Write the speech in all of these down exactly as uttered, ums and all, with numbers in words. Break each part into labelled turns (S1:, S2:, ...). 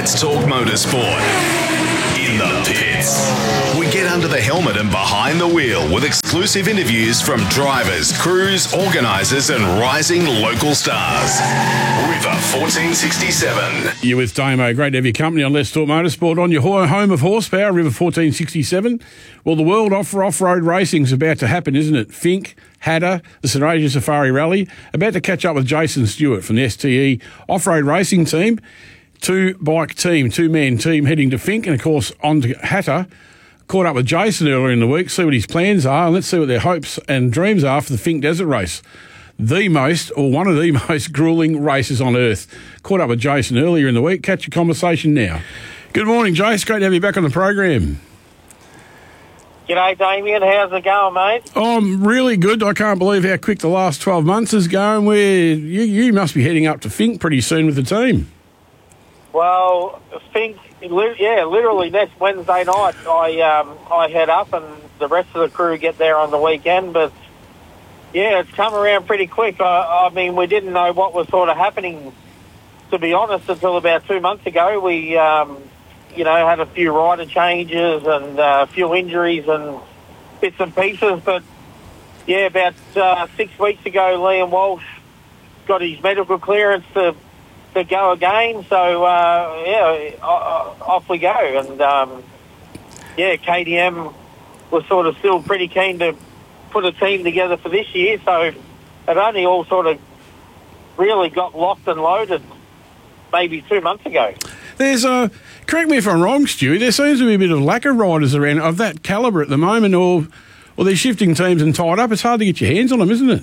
S1: Let's talk motorsport. In the pits. We get under the helmet and behind the wheel with exclusive interviews from drivers, crews, organisers and rising local stars. River fourteen sixty-seven.
S2: You're with Damo. Great to have your company on Let's Talk Motorsport on your home of horsepower, River fourteen sixty-seven. Well, the world off off-road racing is about to happen, isn't it? Fink, Hatter, the St Asia Safari Rally, about to catch up with Jason Stewart from the S T E off-road racing team. Two-bike team, two-man team heading to Fink and, of course, on to Hatter. Caught up with Jason earlier in the week, see what his plans are, and let's see what their hopes and dreams are for the Fink Desert Race. The most, or one of the most gruelling races on earth. Caught up with Jason earlier in the week. Catch your conversation now. Good morning, Jace. Great to have you back on the program.
S3: G'day, Damien. How's it going, mate?
S2: Oh, I'm really good. I can't believe how quick the last twelve months is going. Where you, you must be heading up to Fink pretty soon with the team.
S3: Well, Fink, yeah, literally next Wednesday night I um, I head up and the rest of the crew get there on the weekend. But, yeah, it's come around pretty quick. I, I mean, we didn't know what was sort of happening, to be honest, until about two months ago. We, um, you know, had a few rider changes and uh, a few injuries and bits and pieces. But, yeah, about uh, six weeks ago, Liam Walsh got his medical clearance to to go again, so uh, yeah, off we go. And um, yeah, K D M was sort of still pretty keen to put a team together for this year, so it only all sort of really got locked and loaded maybe two months ago.
S2: There's a, correct me if I'm wrong, Stu, there seems to be a bit of lack of riders around of that calibre at the moment, or, or they're shifting teams and tied up. It's hard to get your hands on them, isn't it?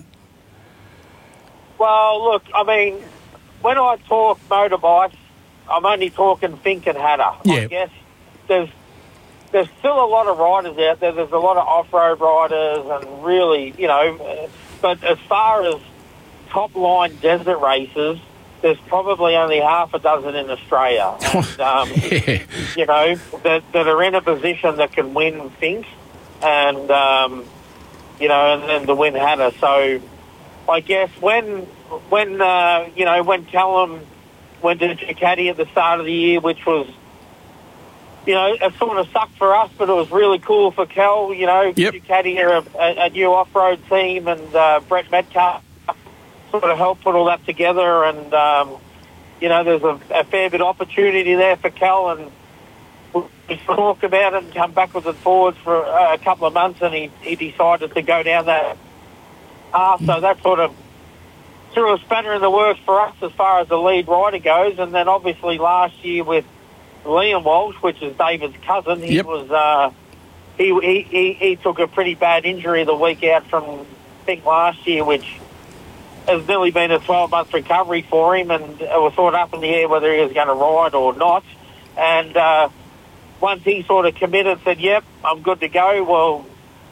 S3: Well, look, I mean, when I talk motorbikes, I'm only talking Fink and Hatter.
S2: Yeah.
S3: I guess there's there's still a lot of riders out there. There's a lot of off-road riders and really, you know, but as far as top-line desert races, there's probably only half a dozen in Australia. And, um,
S2: yeah.
S3: You know, that, that are in a position that can win Fink and, um, you know, and, and to win Hatter. So I guess when... When, uh, you know, when Callum went to Ducati at the start of the year, which was, you know, it sort of sucked for us, but it was really cool for Cal. You know,
S2: yep.
S3: Ducati are a, a new off-road team, and uh, Brett Metcalf sort of helped put all that together. And, um, you know, there's a, a fair bit of opportunity there for Cal, and we talked about it and come backwards and forwards for a couple of months, and he, he decided to go down that path. So that sort of threw a spanner in the works for us as far as the lead rider goes. And then obviously last year with Liam Walsh, which is David's cousin, he
S2: yep.
S3: was uh, he, he, he he took a pretty bad injury the week out from Fink last year, which has nearly been a twelve-month recovery for him, and it was sort of up in the air whether he was going to ride or not. And uh, once he sort of committed, said, yep, I'm good to go, well,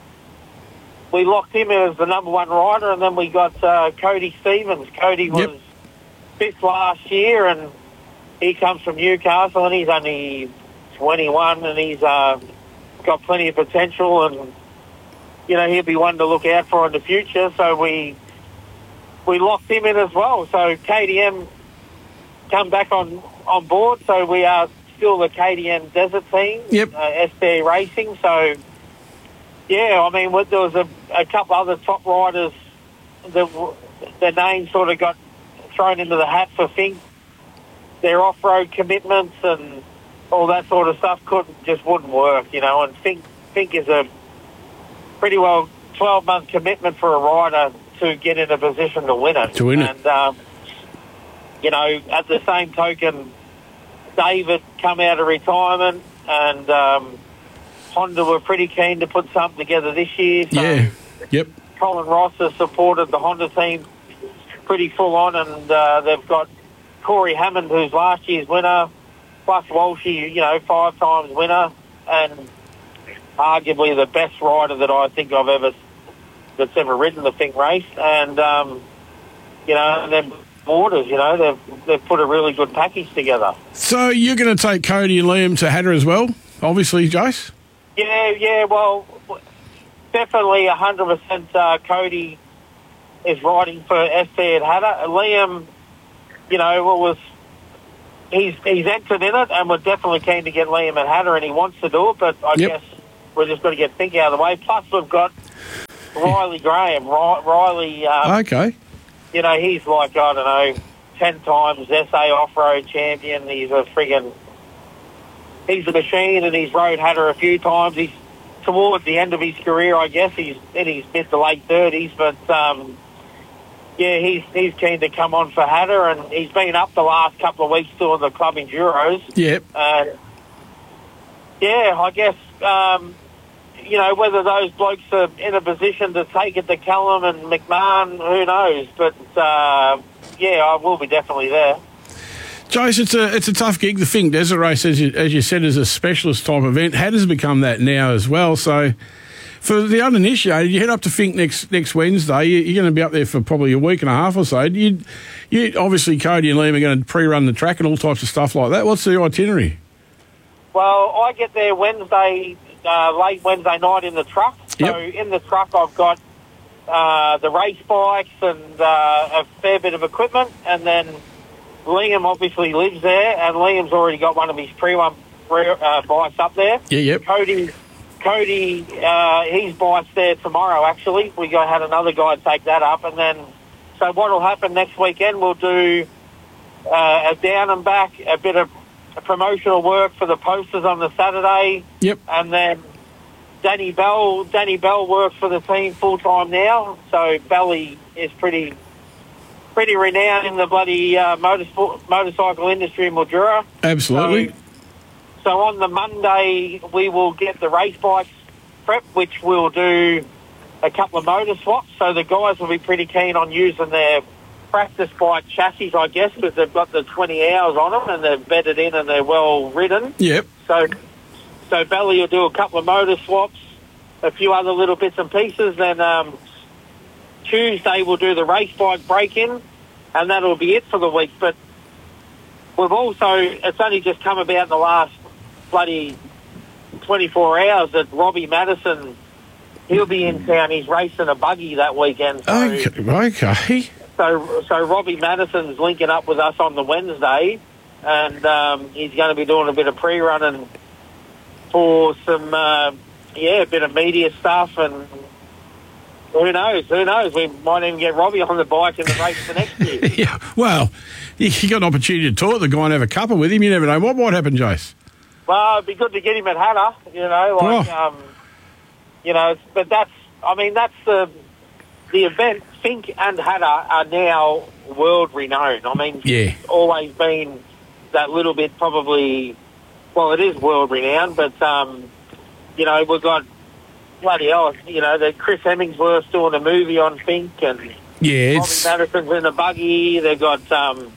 S3: we locked him as the number one rider, and then we got uh, Cody Stevens. Cody was
S2: yep.
S3: fifth last year, and he comes from Newcastle, and he's only twenty-one, and he's uh, got plenty of potential, and, you know, he'll be one to look out for in the future. So we we locked him in as well. So K D M come back on, on board, so we are still the K D M Desert team,
S2: yep.
S3: uh, S T E Racing, so... Yeah, I mean, there was a, a couple other top riders that their names sort of got thrown into the hat for Fink. Their off-road commitments and all that sort of stuff couldn't just wouldn't work, you know. And Fink Fink is a pretty well twelve-month commitment for a rider to get in a position to win it.
S2: To win it.
S3: And um, you know, at the same token, David come out of retirement and. Um, Honda were pretty keen to put something together this year. So
S2: yeah, yep.
S3: Colin Ross has supported the Honda team pretty full on, and uh, they've got Corey Hammond, who's last year's winner, plus Walshy, you know, five times winner, and arguably the best rider that I think I've ever that's ever ridden the Fink race. And um, you know, and then Borders, you know, they've they've put a really good package together.
S2: So you're going to take Cody and Liam to Hatter as well, obviously, Jace?
S3: Yeah, yeah, well, definitely one hundred percent uh, Cody is riding for S T at Hatter. Liam, you know, was he's he's entered in it, and we're definitely keen to get Liam at Hatter, and he wants to do it, but I
S2: Yep.
S3: guess we're just going to get Fink out of the way. Plus, we've got Riley Graham. Ri- Riley, um,
S2: Okay.
S3: you know, he's like, I don't know, ten times S A off-road champion. He's a friggin', he's a machine, and he's rode Hatter a few times. He's towards the end of his career, I guess. He's in his mid to late thirties, but um, yeah, he's he's keen to come on for Hatter, and he's been up the last couple of weeks doing the club enduros.
S2: Yep.
S3: Uh, yeah, I guess, um, you know, whether those blokes are in a position to take it to Callum and McMahon, who knows? But, uh, yeah, I will be definitely there.
S2: Jace, it's a it's a tough gig. The Fink Desert Race, as you, as you said, is a specialist type event. Hatter's become that now as well. So for the uninitiated, you head up to Fink next next Wednesday. You, you're going to be up there for probably a week and a half or so. You, you obviously, Cody and Liam are going to pre-run the track and all types of stuff like that. What's the itinerary?
S3: Well, I get there Wednesday, uh, late Wednesday night in the truck. So
S2: Yep.
S3: in the truck, I've got uh, the race bikes and uh, a fair bit of equipment, and then Liam obviously lives there, and Liam's already got one of his pre-run uh, bikes up there.
S2: Yeah, yep.
S3: Cody, Cody, uh, his bike's there tomorrow. Actually, we got had another guy take that up, and then so what will happen next weekend? We'll do uh, a down and back, a bit of promotional work for the posters on the Saturday.
S2: Yep.
S3: And then Danny Bell, Danny Bell works for the team full time now. So Belly is pretty, pretty renowned in the bloody uh, motorsport, motorcycle industry in Mildura.
S2: Absolutely.
S3: So, so on the Monday we will get the race bikes prep, which we'll do a couple of motor swaps. So the guys will be pretty keen on using their practice bike chassis, I guess, because they've got the twenty hours on them and they're bedded in and they're well ridden.
S2: Yep.
S3: So, so Belly will do a couple of motor swaps, a few other little bits and pieces. Then um, Tuesday we'll do the race bike break-in, and that'll be it for the week. But we've also, it's only just come about in the last bloody twenty-four hours that Robbie Madison, he'll be in town. He's racing a buggy that weekend. So,
S2: Okay. okay.
S3: so, so Robbie Madison's linking up with us on the Wednesday, and um, he's going to be doing a bit of pre-running for some, uh, yeah, a bit of media stuff, and who knows, who knows, we might even get Robbie on the bike in the race for next year.
S2: Yeah. Well, you you got an opportunity to talk to the guy and have a cuppa with him. You never know what might happen, Jace.
S3: Well, it'd be good to get him at Hatter, you know, like,
S2: Oh.
S3: um, you know, but that's, I mean, that's the, the event. Fink and Hatter are now world renowned. I mean,
S2: Yeah.
S3: it's always been that little bit probably, well, it is world renowned, but, um, you know, we've got, bloody hell, you know, that Chris Hemmingsworth's doing a movie on Fink, and
S2: Yeah,
S3: Robbie
S2: it's
S3: Madison's in a buggy. They've got, um,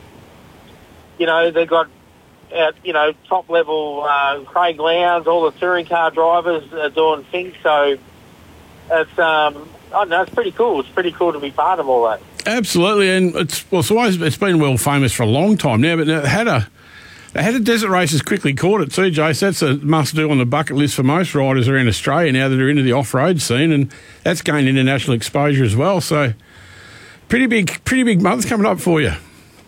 S3: you know, they've got, uh, you know, top level uh, Craig Lowndes, all the touring car drivers are doing Fink. So it's, um, I don't know, it's pretty cool. It's pretty cool to be part of all that.
S2: absolutely, and it's well, it's always it's been well famous for a long time now. But now Hatter, the Hatter Desert Race has quickly caught it too, Jace. That's a must-do on the bucket list for most riders around Australia now that are into the off-road scene, and that's gained international exposure as well. So, pretty big, pretty big month coming up for you.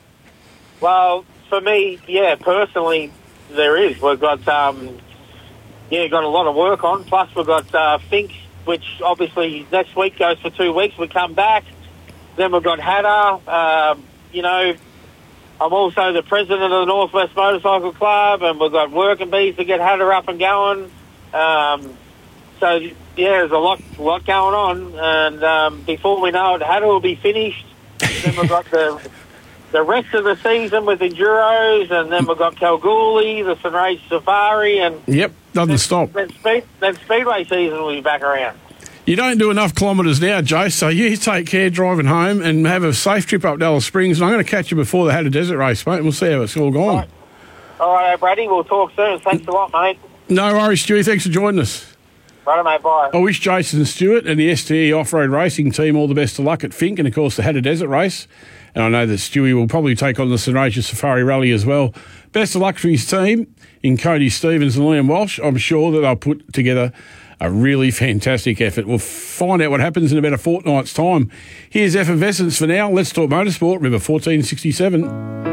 S3: Well, for me, yeah, personally, there is. We've got, um, yeah, got a lot of work on. Plus, we've got uh, Fink, which obviously next week goes for two weeks. We come back. Then we've got Hatter. Um, you know, I'm also the president of the Northwest Motorcycle Club, and we've got working bees to get Hatter up and going. Um, so, yeah, there's a lot, lot going on. And um, before we know it, Hatter will be finished. Then we've got the the rest of the season with Enduros, and then we've got Kalgoorlie, the Sunray Safari, and
S2: Yep, doesn't stop.
S3: then, speed, then Speedway season will be back around.
S2: You don't do enough kilometres now, Jace, so you take care driving home and have a safe trip up Dallas Springs. And I'm going to catch you before the Hatter Desert Race, mate, and we'll see how it's all gone.
S3: All right, all right, Brady, we'll talk soon. Thanks a lot, mate.
S2: No worries, Stewie. Thanks for joining us.
S3: Right, mate, bye.
S2: I wish Jason Stewart and the S T E Off-Road Racing team all the best of luck at Fink and, of course, the Hatter Desert Race. And I know that Stewie will probably take on the Sunraysia Safari Rally as well. Best of luck to his team in Cody Stevens and Liam Walsh. I'm sure that they'll put together a really fantastic effort. We'll find out what happens in about a fortnight's time. Here's Effervescence for now. Let's talk motorsport, River fourteen sixty-seven.